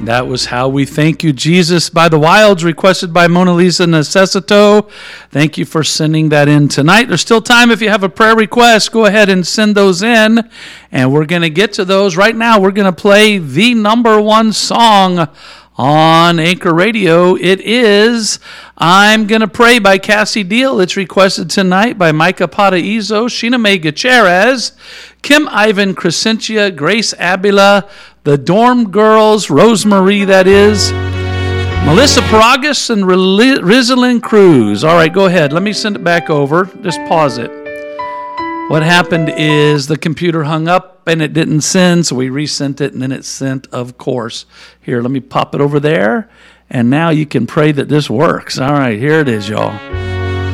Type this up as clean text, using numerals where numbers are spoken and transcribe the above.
That was How We Thank You, Jesus by the Wilds, requested by Mona Lisa Necessito. Thank you for sending that in tonight. There's still time. If you have a prayer request, go ahead and send those in, and we're going to get to those. Right now, we're going to play the number one song on Anchor Radio. It is I'm Gonna Pray by Cassie Deal. It's requested tonight by Micah Pataizo, Sheena Mae Gutierrez, Kim Ivan Crescentia, Grace Abila, the Dorm Girls, Rosemary, that is, Melissa Paragas, and Rizalyn Cruz. All right, go ahead. Let me send it back over. Just pause it. What happened is the computer hung up and it didn't send, so we resent it, and then it sent, of course. Here, let me pop it over there, and now you can pray that this works. All right, here it is, y'all.